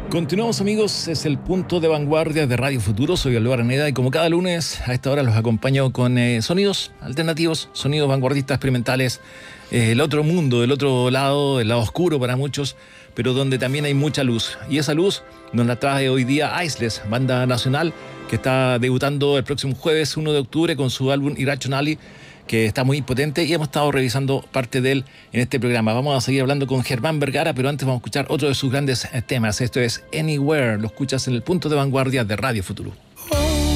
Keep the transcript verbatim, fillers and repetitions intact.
Continuamos, amigos, es el punto de vanguardia de Radio Futuro. Soy Aldo Araneda y como cada lunes a esta hora los acompaño con eh, sonidos alternativos, sonidos vanguardistas experimentales, eh, el otro mundo, el otro lado, el lado oscuro para muchos, pero donde también hay mucha luz. Y esa luz nos la trae hoy día Iceless, banda nacional que está debutando el próximo jueves uno de octubre con su álbum Irrationally, que está muy potente y hemos estado revisando parte de él en este programa. Vamos a seguir hablando con Germán Vergara, pero antes vamos a escuchar otro de sus grandes temas. Esto es Anywhere, lo escuchas en el punto de vanguardia de Radio Futuro.